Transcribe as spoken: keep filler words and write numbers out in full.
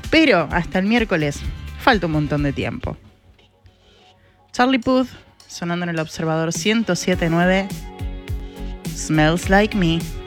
Pero hasta el miércoles falta un montón de tiempo. Charlie Puth, sonando en el Observador ciento siete punto nueve. Smells Like Me.